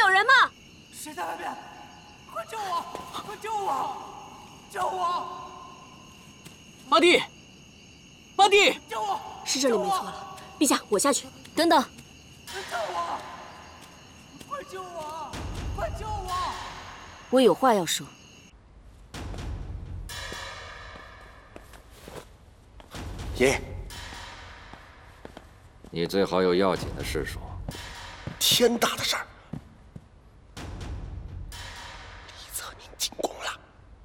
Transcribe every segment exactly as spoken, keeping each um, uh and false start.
有人吗？ 谁在外面？快救我！快救我！救我！ 八弟，八弟， 救我！ 是这里没错了。陛下，我下去。等等， 救我！快救我！快救我！ 我有话要说。 爷， 你最好有要紧的事说。 天大的事儿，李泽宁进宫了。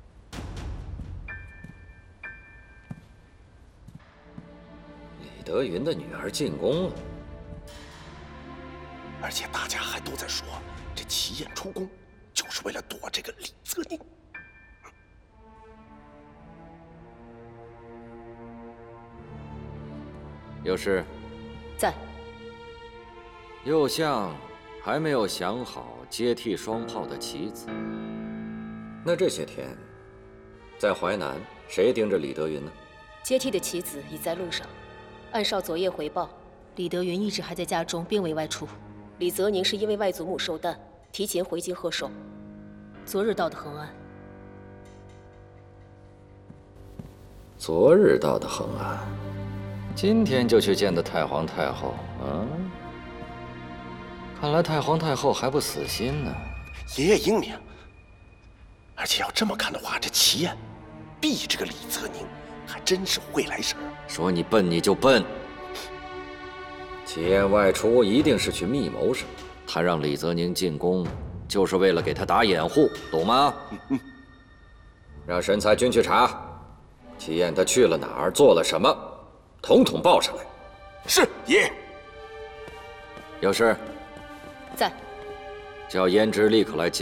李德云的女儿进宫了， 而且大家还都在说，这齐燕出宫就是为了躲这个李泽宁。 有事？ 在。 右相还没有想好接替双炮的棋子。那这些天，在淮南谁盯着李德云呢？ 接替的棋子已在路上。按少昨夜回报，李德云一直还在家中，并未外出。李泽宁是因为外祖母寿诞，提前回京贺寿。昨日到的恒安。 昨日到的恒安，今天就去见的太皇太后啊？看来太皇太后还不死心呢。 爷爷英明，而且要这么看的话，这齐燕避这个李泽宁还真是会来事儿。 说你笨你就笨。齐燕外出一定是去密谋什么，他让李泽宁进宫，就是为了给他打掩护，懂吗？嗯嗯。让神裁军去查，齐燕他去了哪儿，做了什么，统统报上来。 是，爷爷。 有事？ 在。 叫胭脂立刻来接。